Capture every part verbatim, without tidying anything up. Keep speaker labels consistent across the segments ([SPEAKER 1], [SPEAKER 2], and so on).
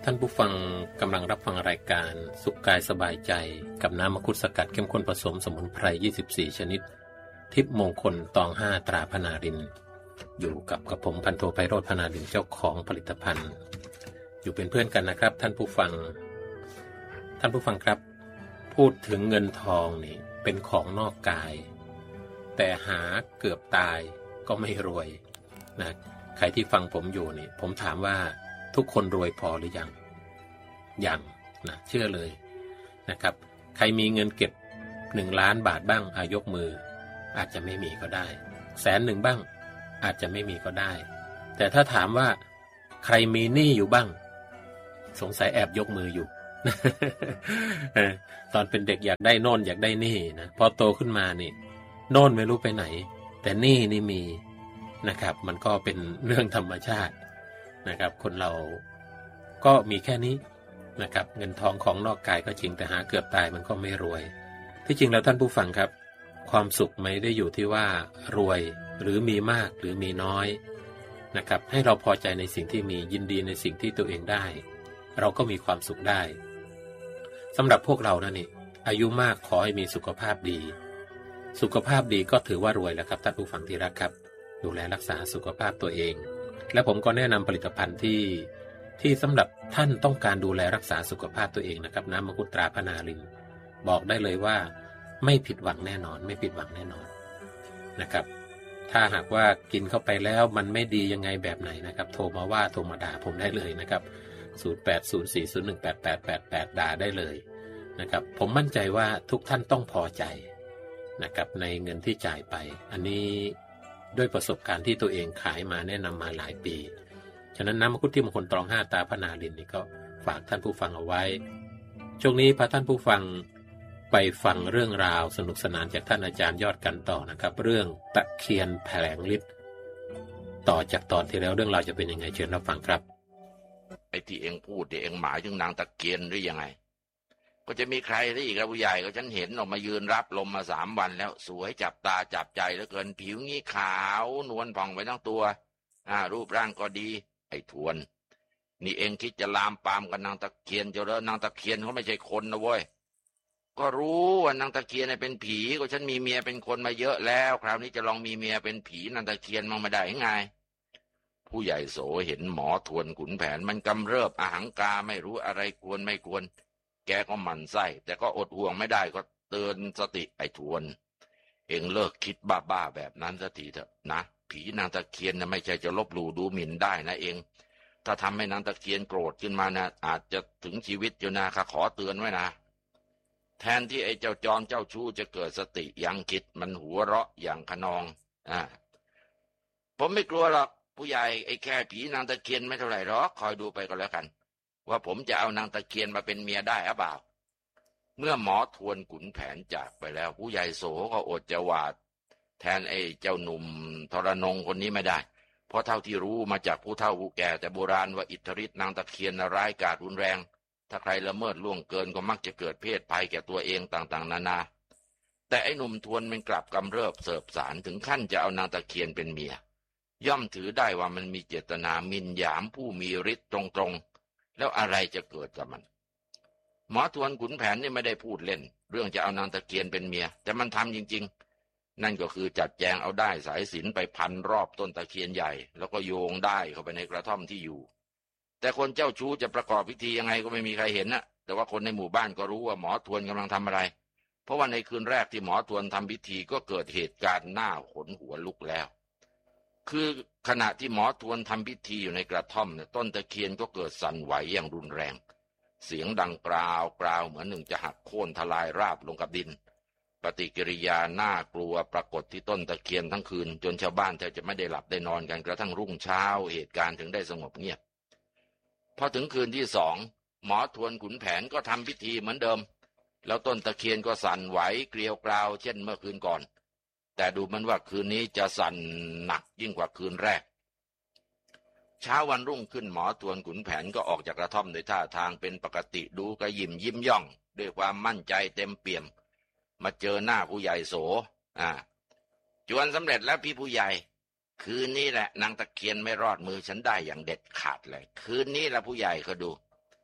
[SPEAKER 1] ท่านผู้ฟังกำลังรับฟังรายการสุขกายสบายใจกับน้ำมังคุดสกัดเข้มข้นผสมสมุนไพรยี่สิบสี่ชนิดทิพย์มงคลตองห้าตราพนารินอยู่กับกระผมพันโทไพโรจน์พนารินเจ้าของผลิตภัณฑ์อยู่เป็นเพื่อนกันนะครับท่านผู้ฟังท่านผู้ฟังครับพูดถึงเงินทองนี่เป็นของนอกกายแต่หาเกือบตายก็ไม่รวยนะใครที่ฟังผมอยู่นี่ผมถามว่าทุกคนรวยพอหรือยังยังนะเชื่อเลยนะครับใครมีเงินเก็บหนึ่งล้านบาทบ้างอายกมืออาจจะไม่มีก็ได้แสนหนึ่งบ้างอาจจะไม่มีก็ได้แต่ถ้าถามว่าใครมีหนี้อยู่บ้างสงสัยแอบยกมืออยู่ ตอนเป็นเด็กอยากได้โน่นอยากได้นี่นะพอโตขึ้นมานี่โน่นไม่รู้ไปไหนแต่หนี้นี่มีนะครับมันก็เป็นเรื่องธรรมชาตินะครับคนเราก็มีแค่นี้นะครับเงินทองของนอกกายก็จริงแต่หาเกือบตายมันก็ไม่รวยที่จริงแล้วท่านผู้ฟังครับความสุขไม่ได้อยู่ที่ว่ารวยหรือมีมากหรือมีน้อยนะครับให้เราพอใจในสิ่งที่มียินดีในสิ่งที่ตัวเองได้เราก็มีความสุขได้สำหรับพวกเรานะนี่อายุมากขอให้มีสุขภาพดีสุขภาพดีก็ถือว่ารวยแล้วครับท่านผู้ฟังที่รักครับดูแลรักษาสุขภาพตัวเองและผมก็แนะนำผลิตภัณฑ์ที่ที่สำหรับท่านต้องการดูแลรักษาสุขภาพตัวเองนะครับน้ำมังคุดตราพนารินบอกได้เลยว่าไม่ผิดหวังแน่นอนไม่ผิดหวังแน่นอนนะครับถ้าหากว่ากินเข้าไปแล้วมันไม่ดียังไงแบบไหนนะครับโทรมาว่าโทรมาด่าผมได้เลยนะครับศูนย์ แปด ศูนย์ สี่ ศูนย์ หนึ่ง แปด แปด แปด แปดด่าได้เลยนะครับผมมั่นใจว่าทุกท่านต้องพอใจนะครับในเงินที่จ่ายไปอันนี้ด้วยประสบการณ์ที่ตัวเองขายมาแนะนำมาหลายปีฉะนั้นน้ำมังคุดที่มงคลตรองห้าตาพนารินนี่ก็ฝากท่านผู้ฟังเอาไว้ช่วงนี้พาท่านผู้ฟังไปฟังเรื่องราวสนุกสนานจากท่านอาจารย์ยอดกันต่อนะครับเรื่องตะเคียนแผลงฤทธิ์ต่อจากตอนที่แล้วเรื่องราวจะเป็นยังไงเชิญรับฟังครับ
[SPEAKER 2] ไอ้ที่เองพูดที่เองหมายถึงนางตะเคียนหรือยังไงก็จะมีใครได้อีกแล้วผู้ใหญ่ก็ฉันเห็นออกมายืนรับลมมาสามวันแล้วสวยจับตาจับใจเหลือเกินผิวงี้ขาวนวลผ่องไปทั้งตัวอ่ารูปร่างก็ดีไอ้ทวนนี่เองคิดจะลามปามกับนางตะเคียนเจ้าเด้อนางตะเคียนเขาไม่ใช่คนนะเว้ยก็รู้ว่านางตะเคียนเป็นผีก็ฉันมีเมียเป็นคนมาเยอะแล้วคราวนี้จะลองมีเมียเป็นผีนางตะเคียนมันไม่ได้ยังไงผู้ใหญ่โสเห็นหมอทวนขุนแผนมันกำเริบอหังกาไม่รู้อะไรควรไม่ควรแกก็หมั่นไส้แต่ก็อดห่วงไม่ได้ก็เตือนสติไอ้ทวนเอ็งเลิกคิดบ้าๆแบบนั้นสักทีเถอะนะผีนางตะเคียนนะไม่ใช่จะลบหลู่ดูหมิ่นได้นะเองถ้าทำให้นางตะเคียนโกรธขึ้นมานะอาจจะถึงชีวิตอยู่นะข้าขอเตือนไว้นะแทนที่ไอ้เจ้าจอมเจ้าชู้จะเกิดสติยังคิดมันหัวเราะอย่างขนองอ่าผมไม่กลัวหรอกผู้ใหญ่ไอ้แค่ผีนางตะเคียนไม่เท่าไหร่หรอกคอยดูไปก็แล้วกันว่าผมจะเอานางตะเคียนมาเป็นเมียได้หรือเปล่าเมื่อหมอทวนขุนแผนจากไปแล้วผู้ใหญ่โสก็อดจะหวาดแทนไอ้เจ้าหนุ่มทรนงคนนี้ไม่ได้เพราะเท่าที่รู้มาจากผู้เฒ่าผู้แก่แต่โบราณว่าอิทธิฤทธิ์นางตะเคียนร้ายกาจรุนแรงถ้าใครละเมิดล่วงเกินก็มักจะเกิดเพศภัยแก่ตัวเองต่างๆนานาแต่ไอ้หนุ่มทวนมันกลับกำเริบเสบสารถึงขั้นจะเอานางตะเคียนเป็นเมียย่อมถือได้ว่ามันมีเจตนาหมิ่นหยามผู้มีฤทธิ์ตรงๆแล้วอะไรจะเกิดกับมันหมอทวนขุนแผนนี่ไม่ได้พูดเล่นเรื่องจะเอานางตะเคียนเป็นเมียแต่มันทำจริงๆนั่นก็คือจัดแจงเอาได้สายสิญจน์ไปพันรอบต้นตะเคียนใหญ่แล้วก็โยงได้เข้าไปในกระท่อมที่อยู่แต่คนเจ้าชู้จะประกอบพิธียังไงก็ไม่มีใครเห็นนะแต่ว่าคนในหมู่บ้านก็รู้ว่าหมอทวนกำลังทำอะไรเพราะว่าในคืนแรกที่หมอทวนทำพิธีก็เกิดเหตุการณ์น่าขนหัวลุกแล้วคือขณะที่หมอทวนทำพิธีอยู่ในกระท่อมเนี่ยต้นตะเคียนก็เกิดสั่นไหวอย่างรุนแรงเสียงดังกราวกราวเหมือนหนึ่งจะหักโค่นทลายราบลงกับดินปฏิกิริยาน่ากลัวปรากฏที่ต้นตะเคียนทั้งคืนจนชาวบ้านแทบจะไม่ได้หลับได้นอนกันกระทั่งรุ่งเช้าเหตุการณ์ถึงได้สงบเงียบพอถึงคืนที่สองหมอทวนขุนแผนก็ทำพิธีเหมือนเดิมแล้วต้นตะเคียนก็สั่นไหวเกลียวกราวเช่นเมื่อคืนก่อนแต่ดูมันว่าคืนนี้จะสั่นหนักยิ่งกว่าคืนแรกเช้าวันรุ่งขึ้นหมอทวนขุนแผนก็ออกจากกระท่อมโดยท่าทางเป็นปกติดูกระยิมยิ้มย่องด้วยความมั่นใจเต็มเปี่ยมมาเจอหน้าผู้ใหญ่โสอ่าจวนสำเร็จแล้วพี่ผู้ใหญ่คืนนี้แหละนางตะเคียนไม่รอดมือฉันได้อย่างเด็ดขาดเลยคืนนี้แหละผู้ใหญ่เขาดู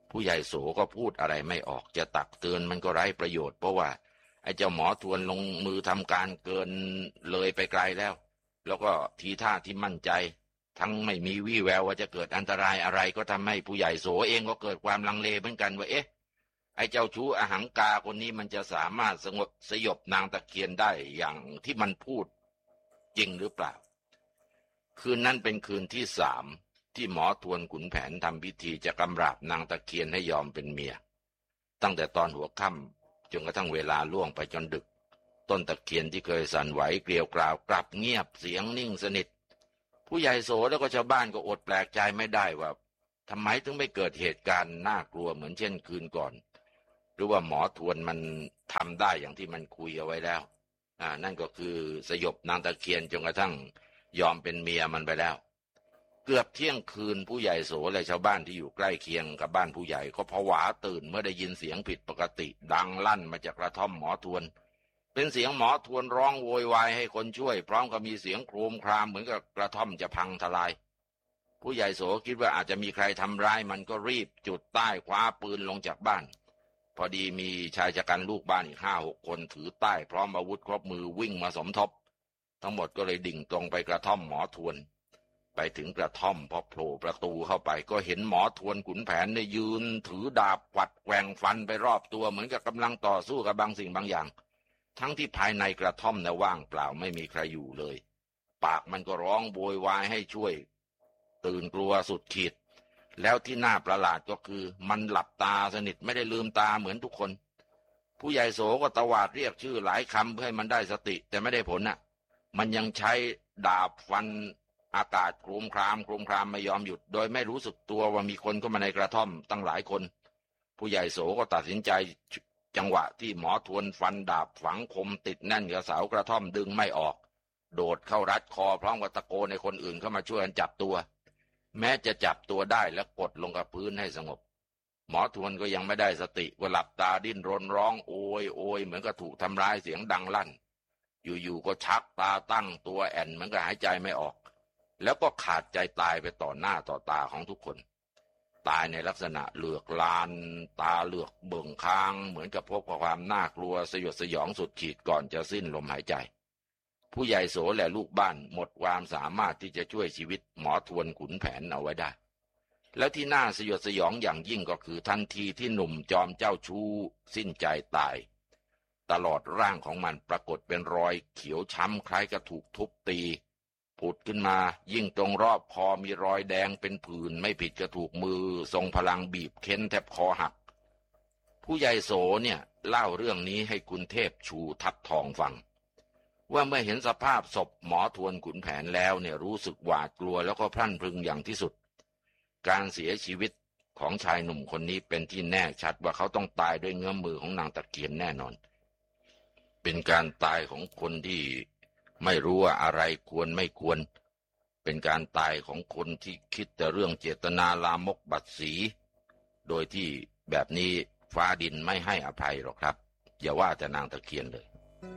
[SPEAKER 2] ผู้ใหญ่โสก็พูดอะไรไม่ออกจะตักเตือนมันก็ไร้ประโยชน์เพราะว่าไอ้เจ้าหมอทวนลงมือทำการเกินเลยไปไกลแล้วแล้วก็ทีท่าที่มั่นใจทั้งไม่มีวี่แววว่าจะเกิดอันตรายอะไรก็ทำให้ผู้ใหญ่โสเองก็เกิดความลังเลเหมือนกันว่าเอ๊ะไอ้เจ้าชู้อหังกาคนนี้มันจะสามารถสงบสยบนางตะเคียนได้อย่างที่มันพูดจริงหรือเปล่าคืนนั้นเป็นคืนที่สามที่หมอทวนขุนแผนทำพิธีจะกำราบนางตะเคียนให้ยอมเป็นเมียตั้งแต่ตอนหัวค่ำจนกระทั่งเวลาล่วงไปจนดึกต้นตะเคียนที่เคยสั่นไหวเกลียวกราวกลับเงียบเสียงนิ่งสนิทผู้ใหญ่โสแล้วก็ชาวบ้านก็อดแปลกใจไม่ได้ว่าทำไมถึงไม่เกิดเหตุการณ์น่ากลัวเหมือนเช่นคืนก่อนหรือว่าหมอทวนมันทำได้อย่างที่มันคุยเอาไว้แล้วอ่านั่นก็คือสยบนางตะเคียนจนกระทั่งยอมเป็นเมียมันไปแล้วเกือบเที่ยงคืนผู้ใหญ่โสและชาวบ้านที่อยู่ใกล้เคียงกับบ้านผู้ใหญ่ก็ผวาตื่นเมื่อได้ยินเสียงผิดปกติดังลั่นมาจากกระท่อมหมอทวนเป็นเสียงหมอทวนร้องโวยวายให้คนช่วยพร้อมกับมีเสียงโครมครามเหมือนกับกระท่อมจะพังทลายผู้ใหญ่โสคิดว่าอาจจะมีใครทำร้ายมันก็รีบจุดใต้คว้าปืนลงจากบ้านพอดีมีชายชะกันลูกบ้านอีกห้าหกคนถือใต้พร้อมอาวุธครบมือวิ่งมาสมทบทั้งหมดก็เลยดิ่งตรงไปกระท่อมหมอทวนไปถึงกระท่อมพอโผล่ประตูเข้าไปก็เห็นหมอทวนขุนแผนเนี่ยยืนถือดาบกวัดแกว่งฟันไปรอบตัวเหมือนกับกำลังต่อสู้กับบางสิ่งบางอย่างทั้งที่ภายในกระท่อมน่ะว่างเปล่าไม่มีใครอยู่เลยปากมันก็ร้องโวยวายให้ช่วยตื่นกลัวสุดขีดแล้วที่น่าประหลาดก็คือมันหลับตาสนิทไม่ได้ลืมตาเหมือนทุกคนผู้ใหญ่โสก็ตวาดเรียกชื่อหลายคำเพื่อให้มันได้สติแต่ไม่ได้ผลน่ะมันยังใช้ดาบฟันอากาศโครมครามโครมครามไม่ยอมหยุดโดยไม่รู้สึกตัวว่ามีคนเข้ามาในกระท่อมตั้งหลายคนผู้ใหญ่โสก็ตัดสินใจจังหวะที่หมอทวนฟันดาบฝังคมติดแน่นกับเสากระท่อมดึงไม่ออกโดดเข้ารัดคอพร้อมกับตะโกนให้คนอื่นเข้ามาช่วยกันจับตัวแม้จะจับตัวได้แล้วกดลงกับพื้นให้สงบหมอทวนก็ยังไม่ได้สติว่าหลับตาดิ้นรนร้องโอยโอยเหมือนกับถูกทำร้ายเสียงดังลั่นอยู่ๆก็ชักตาตั้งตัวแอนเหมือนกับหายใจไม่ออกแล้วก็ขาดใจตายไปต่อหน้าต่อตาของทุกคนตายในลักษณะเหลือกลานตาเหลือกเบิ่งค้างเหมือนกับพบกับความน่ากลัวสยดสยองสุดขีดก่อนจะสิ้นลมหายใจผู้ใหญ่โสและลูกบ้านหมดความสามารถที่จะช่วยชีวิตหมอทวนขุนแผนเอาไว้ได้แล้วที่น่าสยดสยองอย่างยิ่งก็คือทันทีที่หนุ่มจอมเจ้าชู้สิ้นใจตายตลอดร่างของมันปรากฏเป็นรอยเขียวช้ำคล้ายกับถูกทุบตีผุดขึ้นมายิ่งตรงรอบคอมีรอยแดงเป็นผื่นไม่ผิดกับถูกมือทรงพลังบีบเค้นแทบคอหักผู้ใหญ่โสเนี่ยเล่าเรื่องนี้ให้คุณเทพชูทับทองฟังว่าเมื่อเห็นสภาพศพหมอทวนขุนแผนแล้วเนี่ยรู้สึกหวาดกลัวแล้วก็พรั่นพรึงอย่างที่สุดการเสียชีวิตของชายหนุ่มคนนี้เป็นที่แน่ชัดว่าเขาต้องตายด้วยเงื้อมมือของนางตะเคียนแน่นอนเป็นการตายของคนที่ไม่รู้ว่าอะไรควรไม่ควรเป็นการตายของคนที่คิดแต่เรื่องเจตนาลามกบัดสีโดยที่แบบนี้ฟ้าดินไม่ให้อภัยหรอกครับอย่าว่าแต่นางตะเคียนเลย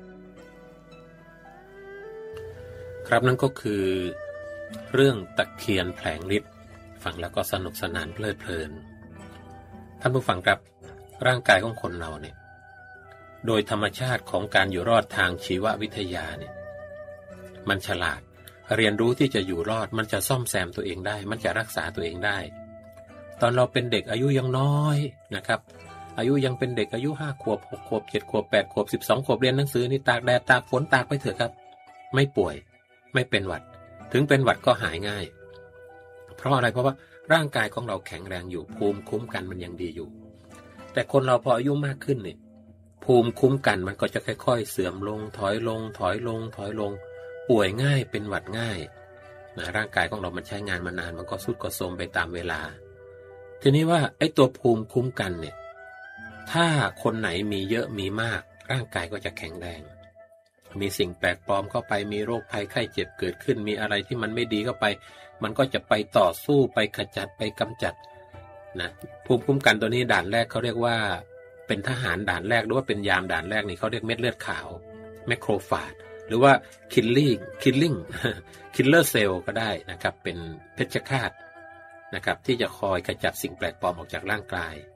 [SPEAKER 1] ครับนั่นก็คือเรื่องตะเคียนแผลงฤทธิ์ฟังแล้วก็สนุกสนานเพลิดเพลินท่านผู้ฟังครับร่างกายของคนเราเนี่ยโดยธรรมชาติของการอยู่รอดทางชีววิทยาเนี่ยมันฉลาดเรียนรู้ที่จะอยู่รอดมันจะซ่อมแซมตัวเองได้มันจะรักษาตัวเองได้ตอนเราเป็นเด็กอายุยังน้อยนะครับอายุยังเป็นเด็กอายุห้าขวบหกขวบเจ็ดขวบแปดขวบสิบสองขวบเรียนหนังสือนี่ตากแดดตากฝนตากไปเถอะครับไม่ป่วยไม่เป็นหวัดถึงเป็นหวัดก็หายง่ายเพราะอะไรเพราะว่าร่างกายของเราแข็งแรงอยู่ภูมิคุ้มกันมันยังดีอยู่แต่คนเราพออายุมากขึ้นเนี่ยภูมิคุ้มกันมันก็จะค่อยๆเสื่อมลงถอยลงถอยลงถอยลงป่วยง่ายเป็นหวัดง่ายนะร่างกายของเรามันใช้งานมานานมันก็ทรุดก็โทรมไปตามเวลาทีนี้ว่าไอ้ตัวภูมิคุ้มกันเนี่ยถ้าคนไหนมีเยอะมีมากร่างกายก็จะแข็งแรงมีสิ่งแปลกปลอมเข้าไปมีโรคภัยไข้เจ็บเกิดขึ้นมีอะไรที่มันไม่ดีเข้าไปมันก็จะไปต่อสู้ไปขจัดไปกำจัดนะภูมิคุ้มกันตัวนี้ด่านแรกเขาเรียกว่าเป็นทหารด่านแรกหรือว่าเป็นยามด่านแรกนี่เขาเรียกเม็ดเลือดขาวแมคโครฟาจหรือว่าคิลลิ่งคิลลิ่งคิลเลอร์เซลล์ก็ได้นะครับเป็นเพชฌฆาตนะครับที่จะคอยขจัดสิ่งแปลกปลอมออกจากร่างกาย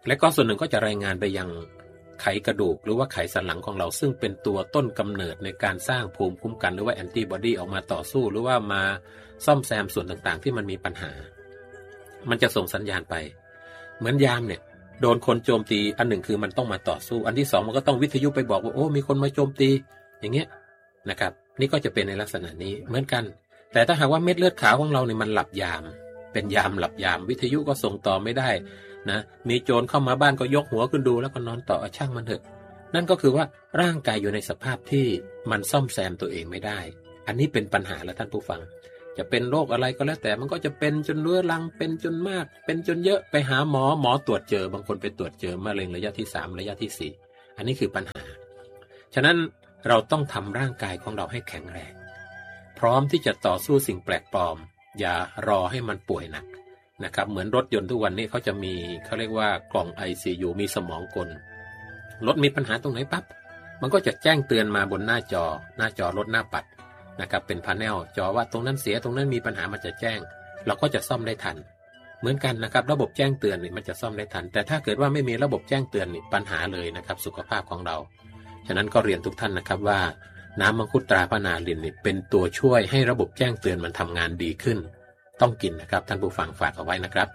[SPEAKER 1] และก็ส่วนหนึ่งก็จะรายงานไปยังไขกระดูกหรือว่าไขสันหลังของเราซึ่งเป็นตัวต้นกำเนิดในการสร้างภูมิคุ้มกันหรือว่าแอนติบอดีออกมาต่อสู้หรือว่ามาซ่อมแซมส่วนต่างๆที่มันมีปัญหามันจะส่งสัญญาณไปเหมือนยามเนี่ยโดนคนโจมตีอันหนึ่งคือมันต้องมาต่อสู้อันที่สองมันก็ต้องวิทยุไปบอกว่าโอ้มีคนมาโจมตีอย่างเงี้ยนะครับนี่ก็จะเป็นในลักษณะนี้เหมือนกันแต่ถ้าหากว่าเม็ดเลือดขาวของเราเนี่ยมันหลับยามเป็นยามหลับยามวิทยุก็ส่งต่อไม่ได้นะมีโจรเข้ามาบ้านก็ยกหัวขึ้นดูแล้วก็นอนต่อช่างมันเถอะนั่นก็คือว่าร่างกายอยู่ในสภาพที่มันซ่อมแซมตัวเองไม่ได้อันนี้เป็นปัญหาแล้วท่านผู้ฟังจะเป็นโรคอะไรก็แล้วแต่มันก็จะเป็นจนเรื้อรังเป็นจนมากเป็นจนเยอะไปหาหมอหมอตรวจเจอบางคนไปตรวจเจอมะเร็งระยะที่สามระยะที่สี่อันนี้คือปัญหาฉะนั้นเราต้องทำร่างกายของเราให้แข็งแรงพร้อมที่จะต่อสู้สิ่งแปลกปลอมอย่ารอให้มันป่วยหนักนะครับเหมือนรถยนต์ทุกวันนี้เขาจะมีเขาเรียกว่ากล่อง ไอ ซี ยู มีสมองกลรถมีปัญหาตรงไหนปั๊บมันก็จะแจ้งเตือนมาบนหน้าจอหน้าจอรถหน้าปัดนะครับเป็นพาเนลจอว่าตรงนั้นเสียตรงนั้นมีปัญหามันจะแจ้งเราก็จะซ่อมได้ทันเหมือนกันนะครับระบบแจ้งเตือนนี่มันจะซ่อมได้ทันแต่ถ้าเกิดว่าไม่มีระบบแจ้งเตือนนี่ปัญหาเลยนะครับสุขภาพของเราฉะนั้นก็เรียนทุกท่านนะครับว่าน้ำมังคุดตราพนารินนี่เป็นตัวช่วยให้ระบบแจ้งเตือนมันทำงานดีขึ้นต้องกินนะครับท่านผู้ฟังฝากเอาไว้นะครับ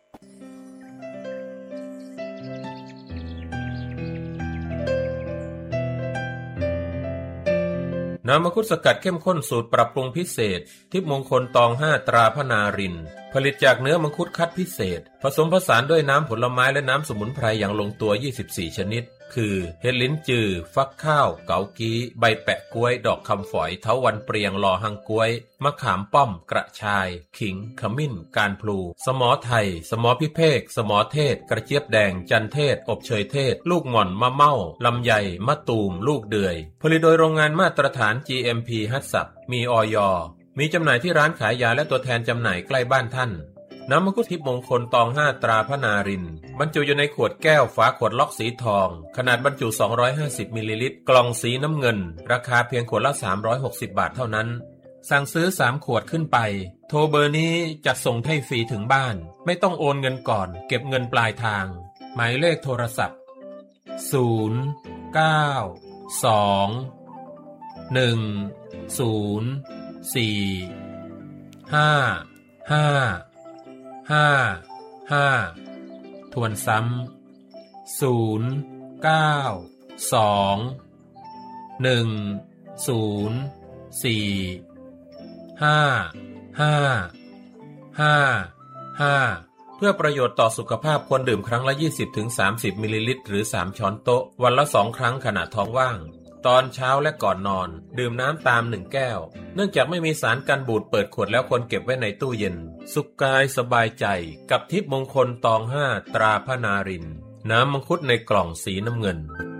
[SPEAKER 3] น้ำมังคุดสกัดเข้มข้นสูตรปรับปรุงพิเศษทิพย์มงคลตองห้าตราพนารินผลิตจากเนื้อมังคุดคัดพิเศษผสมผสานด้วยน้ำผลไม้และน้ำสมุนไพรอย่างลงตัวยี่สิบสี่ชนิดคือเห็ดลิ้นจือฟักข้าวเกากี้ใบแปะกล้วยดอกคำฝอยเถาวัลย์เปรียงลอหังกล้วยมะขามป้อมกระชายขิงขมิ้นการพลูสมอไทยสมอพิเภกสมอเทศกระเจี๊ยบแดงจันเทศอบเชยเทศลูกหม่อนมะเม่าลำไยมะตูมลูกเดือยผลิตโดยโรงงานมาตรฐาน จี เอ็ม พี ฮัตสับมีอย.มีจำหน่ายที่ร้านขายยาและตัวแทนจำหน่ายใกล้บ้านท่านน้ำมังคุดทิพย์มงคลตองห้าตราพนารินบรรจุอยู่ในขวดแก้วฝาขวดล็อกสีทองขนาดบรรจุสองร้อยห้าสิบมิลลิลิตรกล่องสีน้ำเงินราคาเพียงขวดละสามร้อยหกสิบบาทเท่านั้นสั่งซื้อสามขวดขึ้นไปโทรเบอร์นี้จัดส่งให้ฟรีถึงบ้านไม่ต้องโอนเงินก่อนเก็บเงินปลายทางหมายเลขโทรศัพท์ศูนย์ เก้า สอง หนึ่ง ศูนย์ สี่ ห้า ห้าห้า ห้าทวนซ้ำศูนย์ เก้า สอง หนึ่ง ศูนย์ สี่ ห้า ห้า ห้า ห้าเพื่อประโยชน์ต่อสุขภาพควรดื่มครั้งละ ยี่สิบถึงสามสิบ มิลลิลิตรหรือสามช้อนโต๊ะวันละสองครั้งขณะท้องว่างตอนเช้าและก่อนนอนดื่มน้ำตามหนึ่งแก้วเนื่องจากไม่มีสารกันบูดเปิดขวดแล้วควรเก็บไว้ในตู้เย็นสุขกายสบายใจกับทิพย์มงคลตองห้าตราพนารินน้ำมังคุดในกล่องสีน้ำเงิน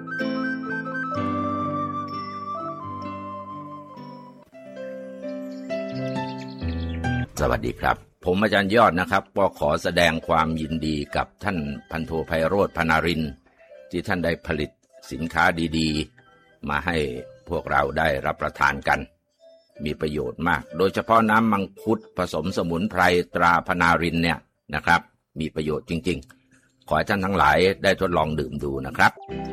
[SPEAKER 2] สวัสดีครับผมอาจารย์ยอดนะครับก็ขอแสดงความยินดีกับท่านพันโทไพโรจน์พนารินที่ท่านได้ผลิตสินค้าดีๆมาให้พวกเราได้รับประทานกันมีประโยชน์มากโดยเฉพาะน้ำมังคุดผสมสมุนไพรตราพนารินเนี่ยนะครับมีประโยชน์จริงๆขอให้ท่านทั้งหลายได้ทดลองดื่มดูนะครับ